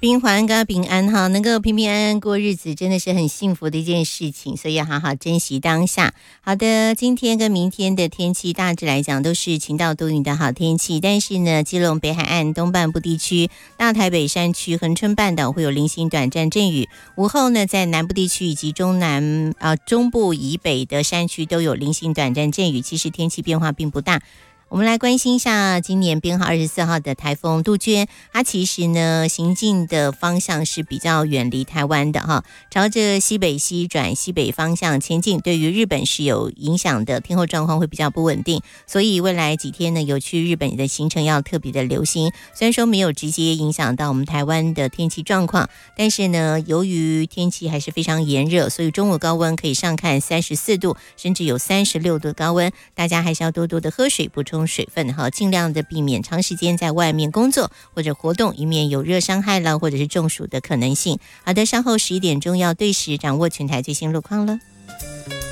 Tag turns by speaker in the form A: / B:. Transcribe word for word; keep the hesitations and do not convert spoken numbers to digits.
A: 平环跟平安哈，能够平平安安过日子，真的是很幸福的一件事情，所以要好好珍惜当下。好的，今天跟明天的天气大致来讲都是晴到多云的好天气，但是呢，基隆北海岸东半部地区、大台北山区、恒春半岛会有零星短暂阵雨，午后呢，在南部地区以及中南啊中部以北的山区都有零星短暂阵雨，其实天气变化并不大。我们来关心一下今年编号二十四号的台风杜鹃，它其实呢行进的方向是比较远离台湾的哈，朝着西北西转西北方向前进，对于日本是有影响的，天候状况会比较不稳定，所以未来几天呢有去日本的行程要特别的留心。虽然说没有直接影响到我们台湾的天气状况，但是呢由于天气还是非常炎热，所以中午高温可以上看三十四度，甚至有三十六度高温，大家还是要多多的喝水，补充水分哈，尽量的避免长时间在外面工作或者活动，以免有热伤害了或者是中暑的可能性。好的，稍后十一点钟要对时掌握全台最新路况了。